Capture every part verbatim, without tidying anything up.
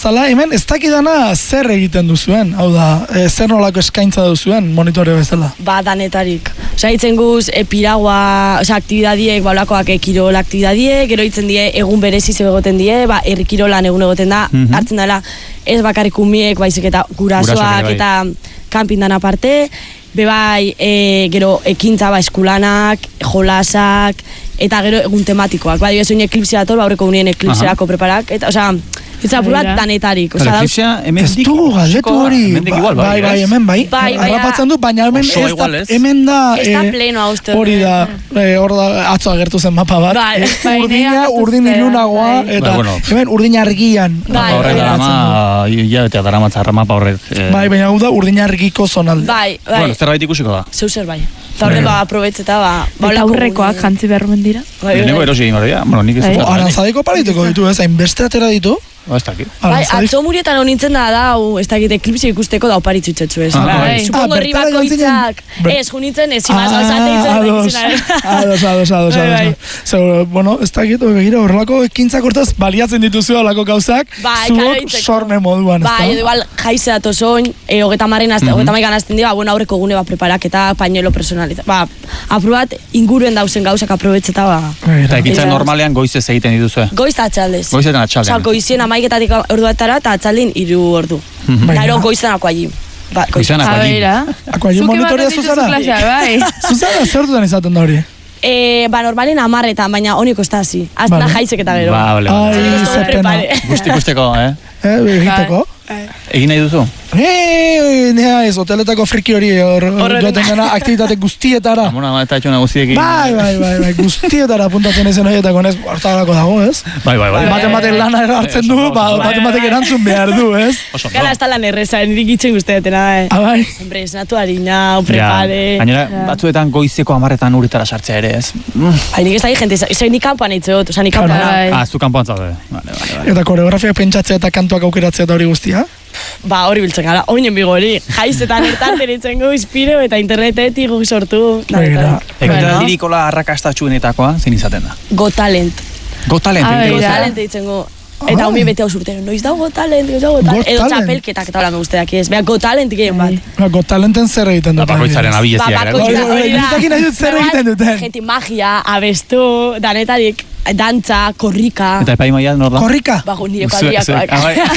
Zala, hemen ez dakidana zer egiten duzuen, hau da, e, zer nolako eskaintza duzuen monitore bezala? Ba, danetarik. Osa, hitzen guz, e, piragua, osa, aktibidadiek, baulakoak ekirol aktibidadiek, gero hitzen die, egun bereziz egoten die, ba, errikirolan egun egoten da, mm-hmm. hartzen dela, ez bakarrik umiek, baizik eta gurasoak, bai. Eta kanpindan aparte, bebai, e, gero, ekintza, ba, eskulanak, jolasak, eta gero egun tematikoak. Ba, dira, zoin eklipsi dator, ba, aurreko unien eklipserako preparak, eta, osa, ez apur bat danetarik. Ez dugu galdetu hori. Bai, bai, hemen bai. Arrapatzen du, baina hemen ez da, hemen da... Ez da pleno hauste. Hori da, hor da, atzo agertu zen mapa bat. Urdina, urdin ilunagoa, eta hemen urdin argian. Horrek darama, ja, eta dara matzarra mapa horrek. Bai, baina hau da, urdin argiko zonalde. Bai, bai. Bueno, zerbait ikusiko da. Zeu zer bai. Eta horren ba, aprobetzeta, ba... Eta aurrekoak jantzi beharrumen dira. Lehenengo erosi egin gara, bueno, nik ez dut. Arantzadeko pariteko ditu, ez, hainbeste atera ditu. Ba, ez dakit. Bai, atzo murietan honintzen da da, ez dakit, eklipsi ikusteko da oparitzu itxetzu ez. Supongo herri bako itzak, ez, junitzen, ez, imaz bazate itzen. Ados, ados, ados, ados. Zer, bueno, ez dakit, begira, horrelako ekintzak hortaz baliatzen dituzu alako gauzak, zuok sorne moduan. Bai, edo igual, jaize dato zoin, hogeta marren, hogeta maikan azten dira, bueno, aurreko gune bat preparak eta pañuelo personaliza. Ba, aprobat, inguruen dauzen gauzak aprobetzeta, ba. Eta ekintza normalean goizez egiten dituzue? Goiz eta atxaldez. Goizetan atxaldean. Maiketatik orduetara eta atzaldin hiru ordu. Gero goizanako allí. Goizanako allí. Ako allí monitorea zuzara? Zuzara, zer dudan izaten da hori? Ba, normalen amarretan, baina honiko ez da hazi. Aztena jaizek eta gero. Ba, ole. Ai, zepena. Guzti guzteko, eh? Eh, egiteko? Egin nahi duzu? Eee, nea ez, hoteletako friki hori hor duaten gana aktivitate guztietara. Amona, eta etxona guztiekin. Bai, bai, bai, bai, guztietara apuntatzen ezen horietako, ez, hartarako dago, ez? Bai, bai, bai. Baten batek lana hartzen du, baten batek erantzun behar du, ez? Gara ez da lan erreza, nirik itxen guztietena, eh? Ah, bai? Hombre, esnatu harina, prepare... Gainera, batzuetan goizeko amarretan uretara sartzea ere, ez? Bai, nik ez da gente, ez nik kanpoan eitze dut, oza, nik kanpoan. Ah, zu kanpoan zaude. Eta koreografiak pentsatzea eta kantuak aukeratzea eta hori guztia? Ba, hori biltzen gara, oinen bigo hori. Jaizetan ertan teritzen gu inspiro eta internetetik guk sortu. Eta lirikola arrakastatxuenetakoa, zein izaten da? Got Talent. Got Talent, Got Talent ditzen gu. Eta humi bete hau zurtero, noiz da Got Talent, noiz da Got Talent. Edo txapelketak eta hola me guzteak ez. Beha, Got Talent gehien bat. Got Talenten zer egiten dut. Bakoitzaren abileziak. Ba, bakoitza, hori da. Nitakin nahi dut zer egiten duten. Genti magia, abestu, danetarik, dantza, korrika. Eta epai maia nor da? Korrika? Bago nire kuadriakoak.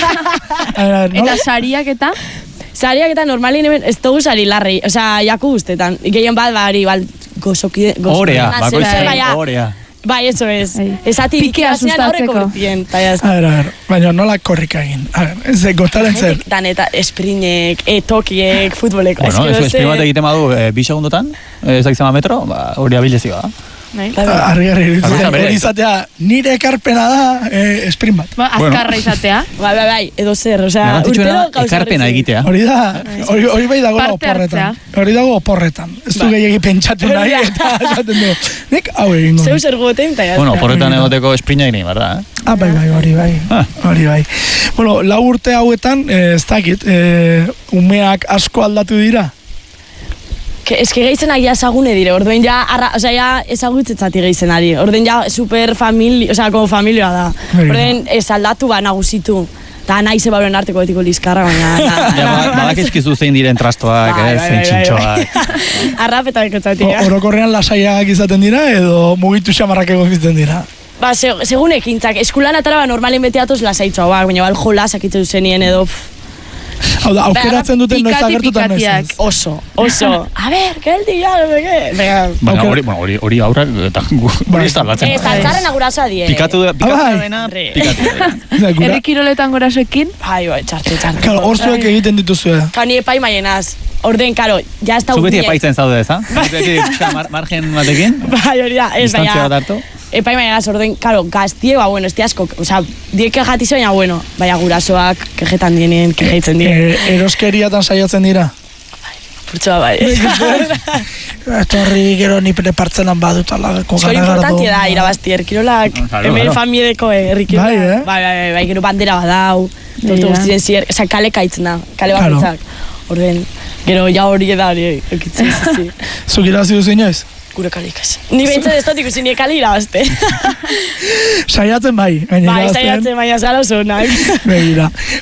Eta sariak eta? Sariak eta normalin hemen ez dugu sari larri, osea, jaku guztetan. Gehien bat, bari, bal, gozoki... Orea, bakoitzaren orea. Bai, eso es. Esati pikea sustatzeko. A ver, a ver, baina nola korrika egin. A ver, ez gotaren zer. Daneta, esprinek, etokiek, futboleko. Bueno, eso esprin bat egiten badu, bi segundotan, ez dakizema metro, hori abilezioa da. Arri, arri, hori izatea nire ekarpena da esprin bat. Azkarra izatea. Bai, bai, bai, edo zer, osea, urtero gauza ekarpena egitea. Hori da, hori bai dago oporretan. Hori dago oporretan. Ez du gehiagi pentsatu nahi eta esaten du. Nik hau egingo. Zeu zer goten, eta jazta. Bueno, oporretan egoteko esprinak egin, berda, eh? Ah, bai, bai, hori bai. Hori bai. Bueno, lau urte hauetan, ez dakit, umeak asko aldatu dira? Ez que gehitzenak ja ezagune dire, orduen ja, oza, ja ezagutzetzati gehizenari. Orduen ja super famili, oza, como familia da. Orduen ez aldatu ba nagusitu. Da nahi ze bauren arteko betiko lizkarra, baina... Badak ezkizu zein diren trastoak, zein txintxoak. Arrapetako txatia. Orokorrean lasaiak izaten dira edo mugitu xamarrak egokitzen dira? Ba, segun ekintzak, eskulan atara ba normalen beteatoz lasaitzoa, baina bal jolasak itzu zenien edo... Hau da, aukeratzen duten noiz agertutan noiz ez. Oso, oso. A ber, geldi ya, baina hori hori aurrak eta hori ez da latzen. Ez, altzarren agurasoa die. Pikatu dena, pikatu dena. Herri kiroletan gorasoekin? Bai, bai, txarte, txarte. Kalo, hor zuek egiten dituzue. Ka, ni epai maienaz. Orden, karo, ja ez da... Zubeti epaitzen zaude ez, ha? Margen batekin? Bai, hori da, ez baina... Distantzia bat hartu? Epai mañana orden, claro, gaztie, ba, bueno, este asko, o sea, die kejati baina, bueno, baina gurasoak kejetan dienen, kejeitzen dien. Eroskeriatan saiatzen dira? Bai, purtsua bai. Etorri gero ni prepartzenan badut alagako gana gardo. Zoi importantia da, irabazti, erkirolak, hemen familiedeko errikirolak. Bai, eh? Bai, bai, bai, gero bandera badau, tortu guztiren zier, eza kale kaitzen da, kale bakitzak. Orden, gero ja hori eda hori, ekitzen, zizi. Zuk irazi duzu inoiz? Gure kalikaz. Ni behintzen ez dut ikusi nire kali irabazte. Saiatzen bai. Bai, saiatzen baina zara oso honak. Begira.